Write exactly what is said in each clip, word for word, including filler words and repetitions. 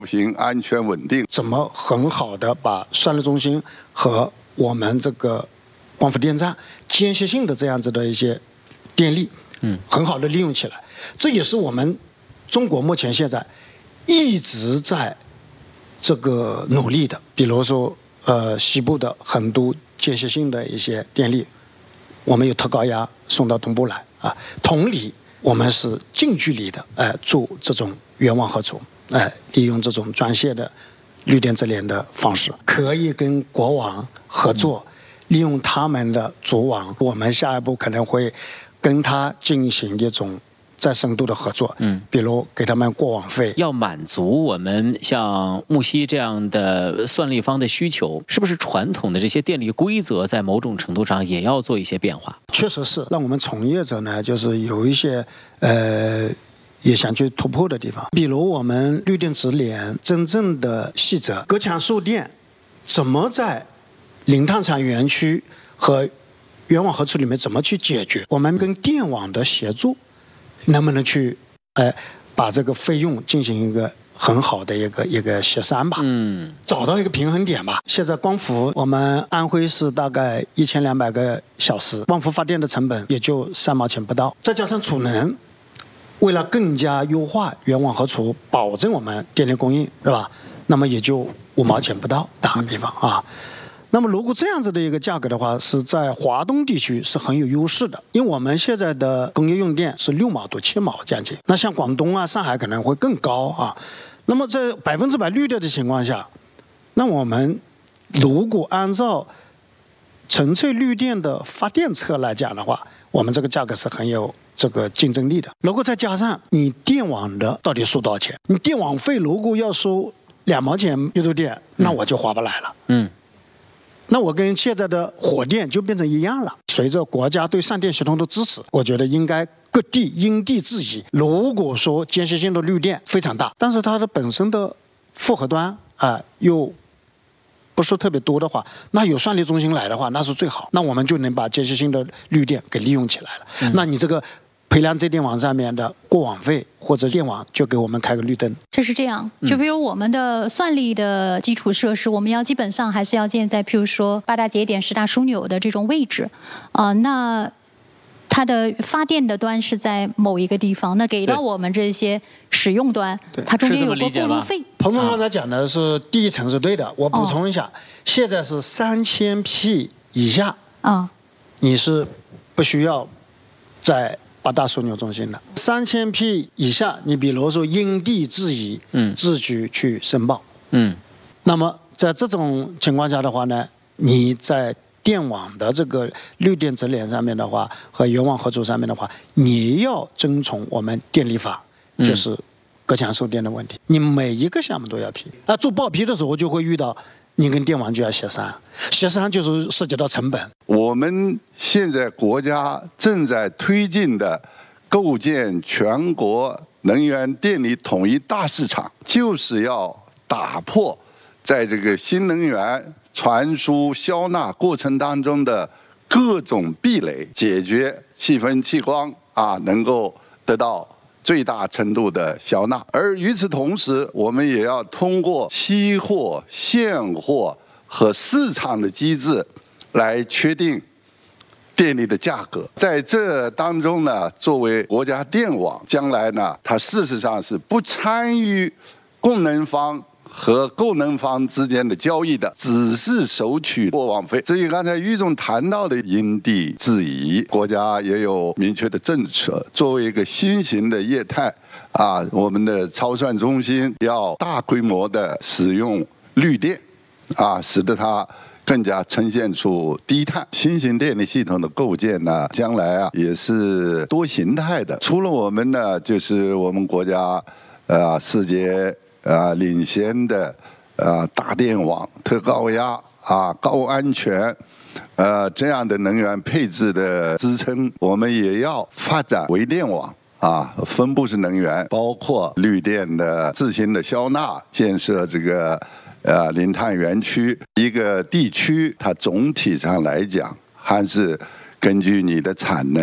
行安全稳定， 怎么很好的把算力中心和我们这个光伏电站间歇性的这样子的一些电力，嗯，很好的利用起来。这也是我们中国目前现在一直在这个努力的。比如说，呃，西部的很多间歇性的一些电力，我们有特高压送到东部来啊。同理，我们是近距离的，哎、呃，做这种远网合储。哎，利用这种专线的绿电直连的方式，可以跟国网合作，利用他们的组网。我们下一步可能会跟他进行一种再深度的合作，嗯，比如给他们过网费。 要满足我们像木西这样的算力方的需求，是不是传统的这些电力规则在某种程度上也要做一些变化？ 确实是，让我们从业者呢，就是有一些呃。也想去突破的地方，比如我们绿电直连真正的细则，隔墙售电怎么在零碳产园区和远网合储里面怎么去解决？我们跟电网的协作，能不能去呃把这个费用进行一个很好的一个一个协商吧？嗯，找到一个平衡点吧。现在光伏，我们安徽是大概一千两百个小时，光伏发电的成本也就三毛钱不到，再加上储能。为了更加优化远网合储，保证我们电力供应，是吧？那么也就五毛钱不到，打个比方啊。那么如果这样子的一个价格的话，是在华东地区是很有优势的，因为我们现在的工业用电是六毛多、七毛将近。那像广东啊、上海可能会更高啊。那么在百分之百绿电的情况下，那我们如果按照纯粹绿电的发电侧来讲的话，我们这个价格是很有这个竞争力的。如果再加上你电网的到底收多少钱？你电网费如果要收两毛钱一度电，那我就划不来了。嗯，那我跟现在的火电就变成一样了。随着国家对上电系统的支持，我觉得应该各地因地制宜。如果说间歇性的绿电非常大，但是它的本身的复合端啊、呃、又不是特别多的话，那有算力中心来的话，那是最好。那我们就能把间歇性的绿电给利用起来了。嗯、那你这个培良这电网上面的过网费或者电网就给我们开个绿灯。 这是这样，就比如我们的算力的基础设施，嗯、我们要基本上还是要建在，譬如说八大节点、十大枢纽的这种位置，啊、呃，那它的发电的端是在某一个地方，那给到我们这些使用端，它中间有个过路费。 彭总刚才讲的是第一层是对的，我补充一下，哦、现在是三千匹以下，啊、哦，你是不需要在八大枢纽中心的。三千匹以下，你比如说因地制宜，嗯，自己去申报，嗯，那么在这种情况下的话呢，你在电网的这个绿电直连上面的话，和远网合储上面的话，你要遵从我们电力法，就是隔墙售电的问题。嗯、你每一个项目都要批。啊，做报批的时候就会遇到，你跟电网就要协商，协商就是涉及到成本。 我们现在国家正在推进的构建全国能源电力统一大市场，就是要打破在这个新能源传输消纳过程当中的各种壁垒，解决气分气光啊，能够得到最大程度的消纳。而与此同时，我们也要通过期货、现货和市场的机制来确定电力的价格。在这当中呢，作为国家电网，将来呢，它事实上是不参与供能方和购能方之间的交易的，只是收取过网费。至于刚才于总谈到的因地制宜，国家也有明确的政策。作为一个新型的业态啊，我们的超算中心要大规模的使用绿电啊，使得它更加呈现出低碳。新型电力系统的构建呢，将来啊也是多形态的。除了我们呢，就是我们国家呃世界呃领先的呃大电网、特高压啊、高安全呃这样的能源配置的支撑，我们也要发展微电网啊，分布式能源，包括绿电的自行的消纳，建设这个呃零碳园区。一个地区它总体上来讲还是根据你的产能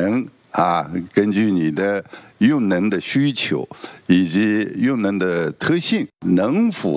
啊，根据你的用能的需求以及用能的特性，能否